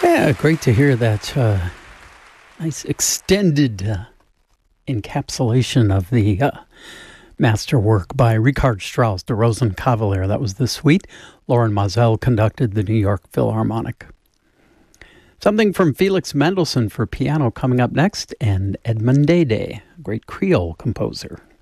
Yeah, great to hear that nice extended encapsulation of the masterwork by Richard Strauss, the Rosenkavalier. That was the suite Loren Maazel conducted the New York Philharmonic. Something from Felix Mendelssohn for piano coming up next, and Edmond Dede, great Creole composer.